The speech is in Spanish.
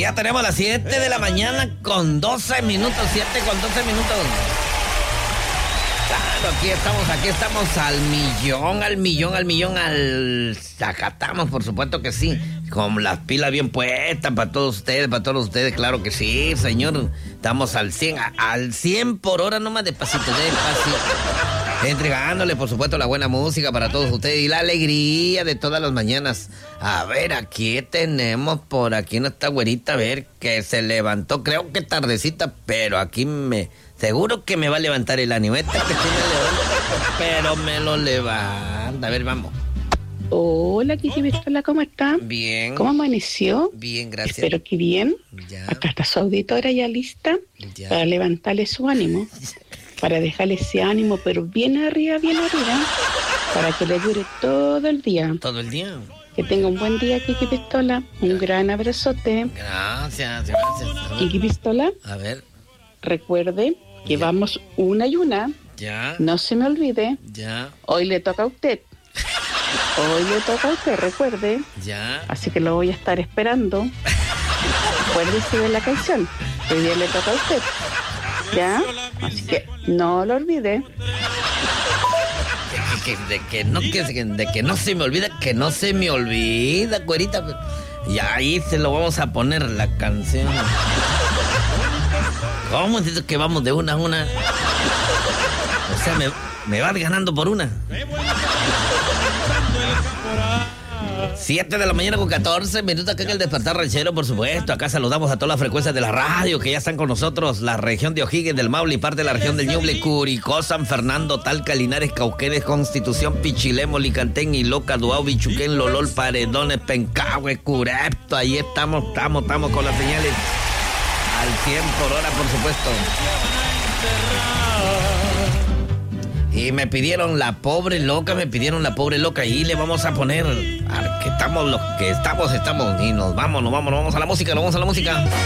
ya tenemos las 7 de la mañana con 12 minutos, 7 con 12 minutos. Claro, aquí estamos al millón, al sacatamos, por supuesto que sí. Con las pilas bien puestas para todos ustedes, claro que sí, señor. Estamos al 100 por hora, nomás despacito. Entregándole, por supuesto, la buena música para todos ustedes y la alegría de todas las mañanas. A ver, aquí tenemos por aquí nuestra güerita, a ver, que se levantó, creo que tardecita, pero aquí seguro que me va a levantar el ánimo. Esta que sí me levanta, pero me lo levanta. A ver, vamos. Hola, Kiki Pistola, ¿cómo está? Bien. ¿Cómo amaneció? Bien, gracias. Espero que bien. Ya. Acá está su auditora ya lista para levantarle su ánimo, para dejarle ese ánimo, pero bien arriba, para que le dure todo el día. ¿Todo el día? Que tenga un buen día, Kiki Pistola. Un gran abrazote. Gracias. Kiki Pistola, A ver, recuerde que vamos una y una. ya. No se me olvide. Ya, Hoy le toca a usted. Recuerde. ya. Así que lo voy a estar esperando. Acuérdese de la canción. Hoy día le toca a usted. ¿Ya? Así que no lo olvide. De que no se me olvida, güerita. Y ahí se lo vamos a poner la canción. ¿Cómo es eso que vamos de una a una? O sea, me vas ganando por una. 7 de la mañana con 14 minutos acá en el Despertar Ranchero, por supuesto. Acá saludamos a todas las frecuencias de la radio que ya están con nosotros. La región de O'Higgins, del Maule y parte de la región del Ñuble, Curicó, San Fernando, Talca, Linares, Cauquenes, Constitución, Pichilemo, Licantén, Iloca, Duau, Bichuquén, Lolol, Paredones, Pencahue, Curepto. Ahí estamos con las señales al 100 por hora, por supuesto. Y me pidieron la pobre loca, y le vamos a poner, que estamos los que estamos, y nos vamos a la música,